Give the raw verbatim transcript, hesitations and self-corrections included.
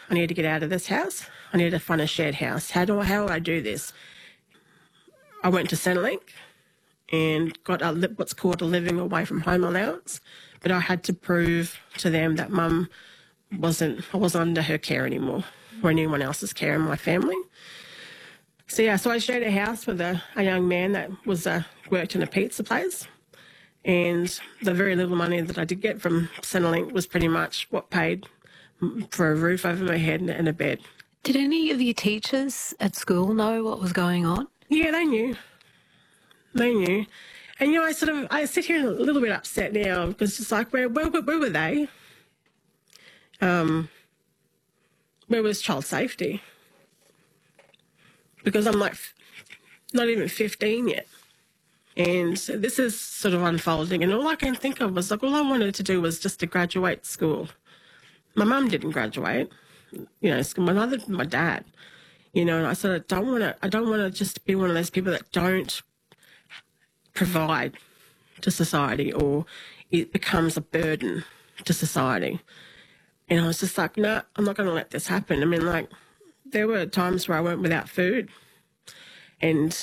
I need to get out of this house. I need to find a shared house. How do I, how do I do this? I went to Centrelink and got a, what's called a living away from home allowance, but I had to prove to them that mum wasn't, I wasn't under her care anymore or anyone else's care in my family. So yeah, so I shared a house with a, a young man that was uh, worked in a pizza place, and the very little money that I did get from Centrelink was pretty much what paid for a roof over my head and a bed. Did any of your teachers at school know what was going on? Yeah, they knew. They knew. And, you know, I sort of, I sit here a little bit upset now because it's like, where, where, where were they? Um, where was child safety? Because I'm like not even fifteen yet. And so this is sort of unfolding. And all I can think of was like, all I wanted to do was just to graduate school. My mum didn't graduate, you know, my mother, my dad, you know, and I sort of don't want to, I don't want to just be one of those people that don't provide to society, or it becomes a burden to society. And I was just like, no, I'm not going to let this happen. I mean, like, there were times where I went without food, and